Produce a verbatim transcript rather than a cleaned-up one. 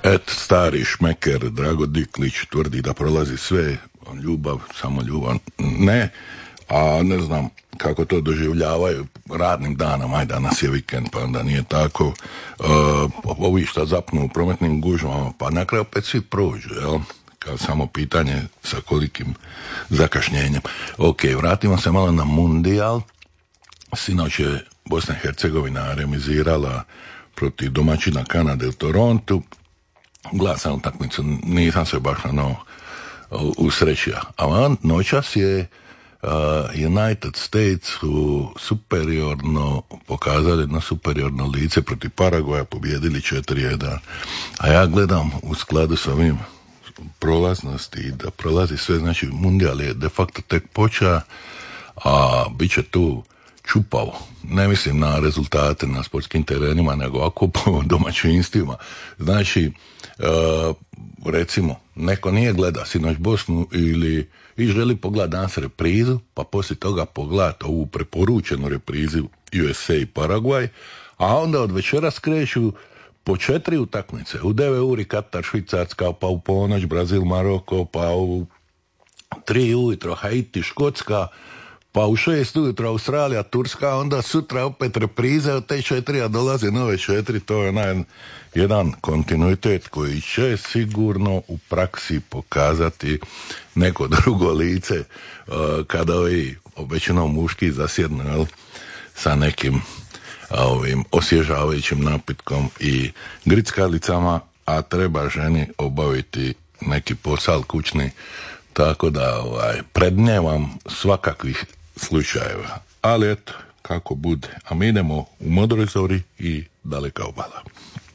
Et, stari šmeker Drago Diklić tvrdi da prolazi sve, ljubav, samo ljubav, ne, a ne znam kako to doživljavaju radnim danom, aj danas je vikend, pa onda nije tako, uh, ovi šta zapnu u prometnim gužvama, pa na kraju opet svi prođu, jel? Kao samo pitanje sa kolikim zakašnjenjem. Ok, vratimo se malo na Mundijal. Sinoć je Bosna i Hercegovina remizirala protiv domaćina Kanade u Torontu. Glasam utakmicu, nisam se baš na novo usrećio. A noćas je uh, United States su superiorno pokazali na superiorno lice protiv Paragoja, pobjedili četiri jedan. A ja gledam u skladu s ovim prolaznosti da prolazi sve, znači Mundijal je de facto tek počeo, a bit će tu čupavo. Ne mislim na rezultate na sportskim terenima, nego ako po domaćinstvima. Znači, uh, recimo, neko nije gleda sinoć Bosnu ili i želi pogledati danas reprizu, pa poslije toga pogledati ovu preporučenu reprizu U S A i Paragvaj, a onda od večera skreću po četiri utakmice. U devet uri Katar, Švicarska, pa u ponoć Brazil, Maroko, pa u tri ujutro Haiti, Škotska, pa u šest ujutro Australija, Turska, onda sutra opet reprize od te četiri, a dolaze nove četiri. To je onaj jedan kontinuitet koji će sigurno u praksi pokazati neko drugo lice uh, kada ovi obično muški zasjednu, jel, sa nekim ovim osvježavajućim napitkom i grickalicama, a treba ženi obaviti neki posao kućni, tako da ovaj, prednjevam svakakvih slučajeva. Ali eto, kako bude. A mi idemo u Modroj zori i Daleka obala.